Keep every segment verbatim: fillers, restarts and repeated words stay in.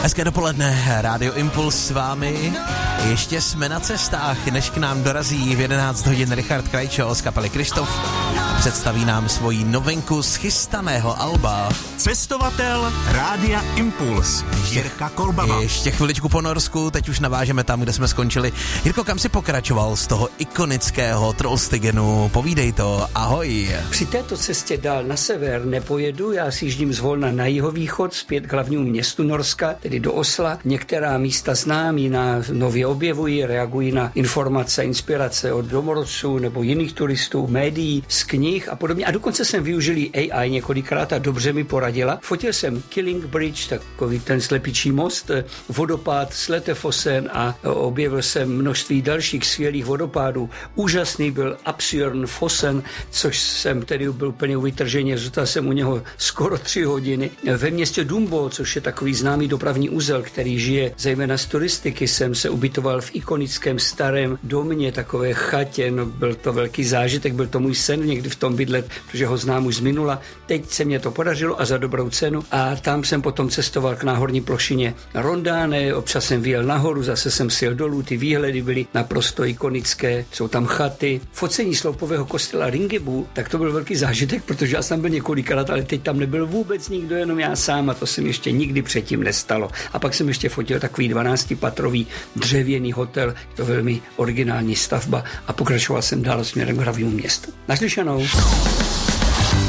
Hezké dopoledne, Rádio Impuls s vámi. Ještě jsme na cestách, než k nám dorazí v jedenáct hodin Richard Krajčo z kapely Krištof. Představí nám svoji novinku z chystaného alba. Cestovatel Rádia Impuls, Jirka Kolbaba. Ještě chviličku po Norsku, teď už navážeme tam, kde jsme skončili. Jirko, kam si pokračoval z toho ikonického Trollstigenu? Povídej to, ahoj. Při této cestě dál na sever nepojedu, já si jíždím zvolna na jihovýchod, zpět k hlavnímu městu Norska, tedy do Osla. Některá místa znám, jiná nově objevují, reagují na informace, inspirace od domorodců nebo jiných turistů, médií, z knih a podobně. A dokonce jsem využil A I několikrát a dobře mi poradila. Fotil jsem Killing Bridge, takový ten slepičí most, vodopád Sletefossen a objevil jsem množství dalších skvělých vodopádů. Úžasný byl Absjörn Fossen, což jsem tedy byl úplně vytrženě, zůstal jsem u něho skoro tři hodiny. Ve městě Dumbo, což je takový známý dopravní uzel, který žije zejména z turistiky, jsem se ubytoval v ikonickém starém domě, takové chatě, no, byl to velký zážitek, byl to můj sen někdy v tom bydlet, protože ho znám už z minula. Teď se mě to podařilo a za dobrou cenu a tam jsem potom cestoval k náhorní plošině Rondáne, občas jsem vyjel nahoru, zase jsem sjel dolů, ty výhledy byly naprosto ikonické, jsou tam chaty. Focení sloupového kostela Ringebu, tak to byl velký zážitek, protože já jsem byl několikrát, ale teď tam nebyl vůbec nikdo, jenom já sám a to se mi ještě nikdy předtím nestalo. A pak jsem ještě fotil takový dvanáctipatrový dřevěný hotel, to velmi originální stavba a pokračoval jsem dál směrem k hlavnímu městu. Naslyšenou.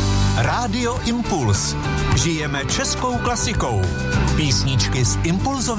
Rádio Impuls. Žijeme českou klasikou. Písničky z Impulzovy